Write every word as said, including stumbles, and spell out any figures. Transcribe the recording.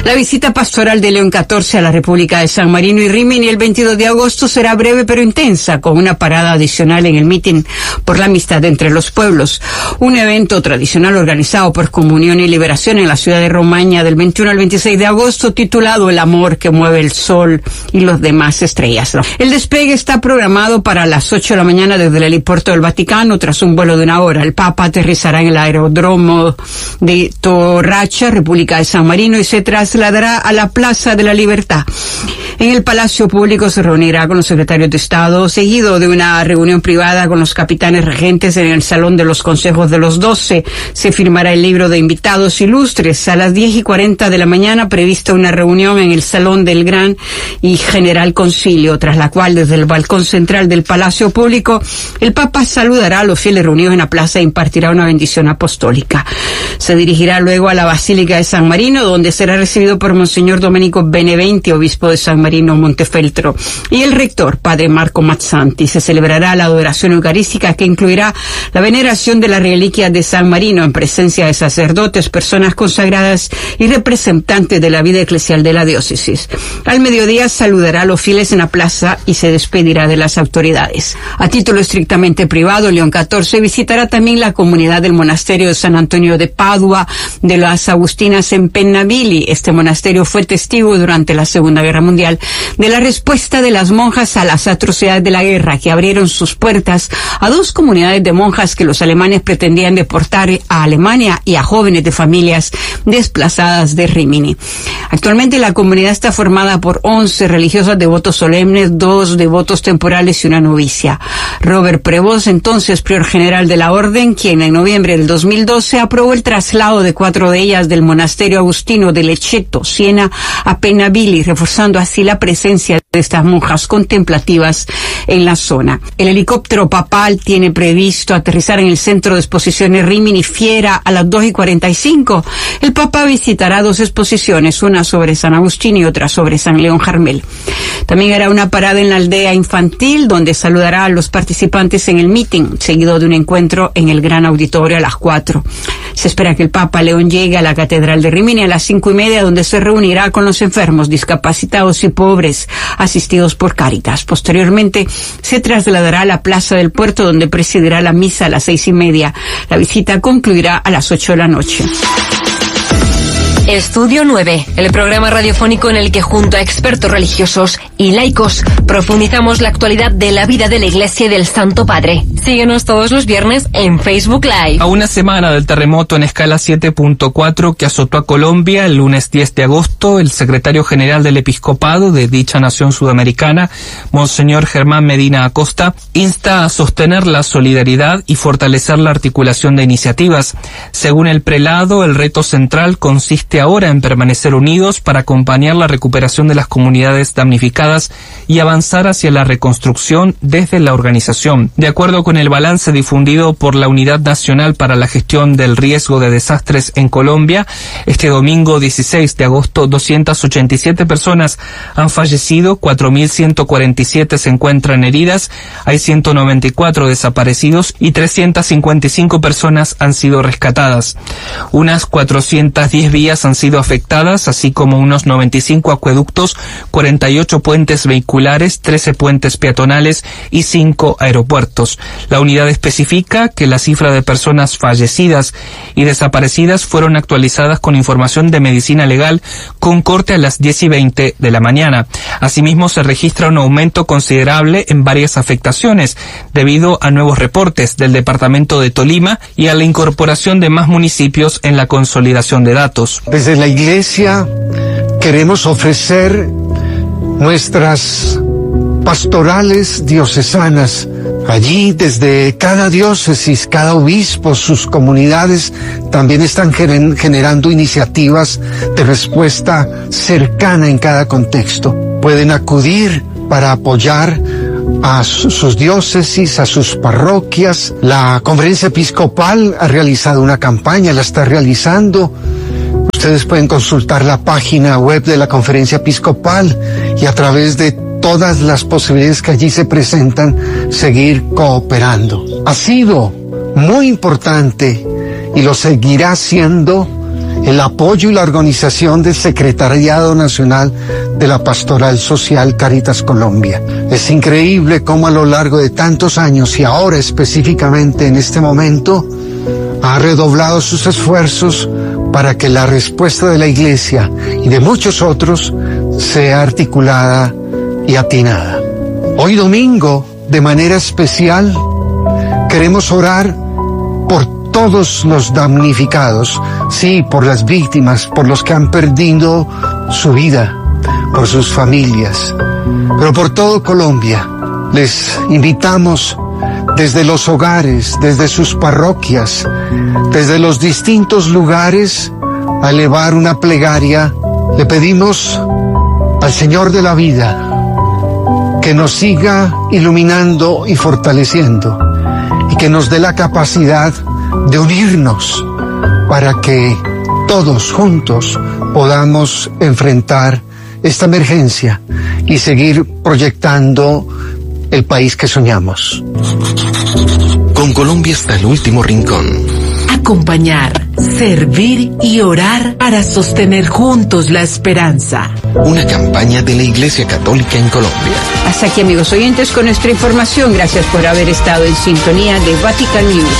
La visita pastoral de León catorce a la República de San Marino y Rímini el veintidós de agosto será breve pero intensa, con una parada adicional en el mitin por la amistad entre los pueblos. Un evento tradicional organizado por Comunión y Liberación en la ciudad de Romaña del veintiuno al veintiséis de agosto, titulado El amor que mueve el sol y los demás estrellas. El despegue está programado para las ocho de la mañana desde el helipuerto del Vaticano, tras un vuelo de una hora. El Papa aterrizará en el aeródromo de Torracha, República de San Marino, y se trasladará a la Plaza de la Libertad. En el Palacio Público se reunirá con los secretarios de Estado, seguido de una reunión privada con los capitanes regentes en el Salón de los Consejos de los Doce. Se firmará el libro de invitados ilustres. A las diez y cuarenta de la mañana prevista una reunión en el Salón del Gran y General Concilio, tras la cual desde el balcón central del Palacio Público el Papa saludará a los fieles reunidos en la plaza e impartirá una bendición apostólica. Se dirigirá luego a la Basílica de San Marino, donde será recibido por Monseñor Domenico Beneventi, obispo de San Marino Montefeltro, y el rector, padre Marco Mazzanti. Se celebrará la adoración eucarística, que incluirá la veneración de la reliquia de San Marino en presencia de sacerdotes, personas consagradas y representantes de la vida eclesial de la diócesis. Al mediodía saludará a los fieles en la plaza y se despedirá de las autoridades. A título estrictamente privado, León catorce visitará también la comunidad del monasterio de San Antonio de Padua de las Agustinas en Pennavili. Este monasterio fue testigo durante la Segunda Guerra Mundial de la respuesta de las monjas a las atrocidades de la guerra, que abrieron sus puertas a dos comunidades de monjas que los alemanes pretendían deportar a Alemania y a jóvenes de familias desplazadas de Rímini. Actualmente la comunidad está formada por once religiosas devotos solemnes, dos devotos temporales y una novicia. Robert Prevost, entonces prior general de la orden, quien en noviembre del dos mil doce aprobó el traslado de cuatro de ellas del monasterio agustino de Lecceto, Siena, a Pennavili, reforzando así la presencia de estas monjas contemplativas en la zona. El helicóptero papal tiene previsto aterrizar en el centro de exposiciones Rímini Fiera a las dos y cuarenta y cinco. El Papa visitará dos exposiciones, una sobre San Agustín y otra sobre San León Jarmel. También hará una parada en la aldea infantil, donde saludará a los participantes en el meeting, seguido de un encuentro en el gran auditorio a las cuatro. Se espera que el Papa León llegue a la Catedral de Rímini a las cinco y media, donde se reunirá con los enfermos, discapacitados y pobres, asistidos por Cáritas. Posteriormente, se trasladará a la Plaza del Puerto, donde presidirá la misa a las seis y media. La visita concluirá a las ocho de la noche. Estudio nueve, el programa radiofónico en el que junto a expertos religiosos y laicos profundizamos la actualidad de la vida de la Iglesia y del Santo Padre. Síguenos todos los viernes en Facebook Live. A una semana del terremoto en escala siete punto cuatro que azotó a Colombia el lunes diez de agosto, el secretario general del episcopado de dicha nación sudamericana, Monseñor Germán Medina Acosta, insta a sostener la solidaridad y fortalecer la articulación de iniciativas. Según el prelado, el reto central consiste ahora en permanecer unidos para acompañar la recuperación de las comunidades damnificadas y avanzar hacia la reconstrucción desde la organización. De acuerdo con el balance difundido por la Unidad Nacional para la Gestión del Riesgo de Desastres en Colombia, este domingo dieciséis de agosto, doscientas ochenta y siete personas han fallecido, cuatro mil ciento cuarenta y siete se encuentran heridas, hay ciento noventa y cuatro desaparecidos y trescientas cincuenta y cinco personas han sido rescatadas. Unas cuatrocientas diez vías han sido afectadas, así como unos noventa y cinco acueductos, cuarenta y ocho puentes vehiculares, trece puentes peatonales y cinco aeropuertos. La unidad especifica que la cifra de personas fallecidas y desaparecidas fueron actualizadas con información de medicina legal con corte a las diez y veinte de la mañana. Asimismo, se registra un aumento considerable en varias afectaciones debido a nuevos reportes del departamento de Tolima y a la incorporación de más municipios en la consolidación de datos. Desde la Iglesia queremos ofrecer nuestras pastorales diocesanas. Allí, desde cada diócesis, cada obispo, sus comunidades también están generando iniciativas de respuesta cercana en cada contexto. Pueden acudir para apoyar a sus diócesis, a sus parroquias. La Conferencia Episcopal ha realizado una campaña, la está realizando. Ustedes pueden consultar la página web de la Conferencia Episcopal y a través de todas las posibilidades que allí se presentan, seguir cooperando. Ha sido muy importante y lo seguirá siendo el apoyo y la organización del Secretariado Nacional de la Pastoral Social Cáritas Colombia. Es increíble cómo a lo largo de tantos años y ahora específicamente en este momento ha redoblado sus esfuerzos para que la respuesta de la Iglesia y de muchos otros sea articulada y atinada. Hoy domingo, de manera especial, queremos orar por todos los damnificados, sí, por las víctimas, por los que han perdido su vida, por sus familias, pero por todo Colombia. Les invitamos desde los hogares, desde sus parroquias, desde los distintos lugares, a elevar una plegaria. Le pedimos al Señor de la vida que nos siga iluminando y fortaleciendo y que nos dé la capacidad de unirnos para que todos juntos podamos enfrentar esta emergencia y seguir proyectando el país que soñamos. Con Colombia hasta el último rincón. Acompañar, servir y orar para sostener juntos la esperanza. Una campaña de la Iglesia Católica en Colombia. Hasta aquí, amigos oyentes, con nuestra información. Gracias por haber estado en sintonía de Vatican News.